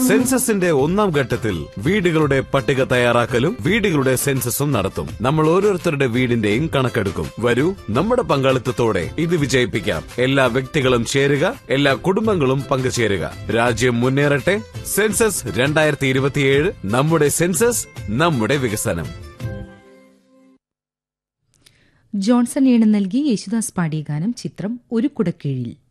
സെൻസസിന്റെ ഒന്നാം ഘട്ടത്തിൽ വീടുകളുടെ പട്ടിക തയ്യാറാക്കലും വീടുകളുടെ സെൻസസും നടത്തും. നമ്മൾ ഓരോരുത്തരുടെ വീടിന്റെയും കണക്കെടുക്കും. വരൂ, നമ്മുടെ പങ്കാളിത്തത്തോടെ ഇത് വിജയിപ്പിക്കാം. എല്ലാ വ്യക്തികളും ചേരുക, എല്ലാ കുടുംബങ്ങളും പങ്കുചേരുക. രാജ്യം മുന്നേറട്ടെ. സെൻസസ് 2027. നമ്മുടെ സെൻസസ്, നമ്മുടെ വികസനം. ജോൺസൺ ഈണം നൽകി യേശുദാസ് പാടിയ ഗാനം. ചിത്രം ഒരു കുടക്കീഴിൽ.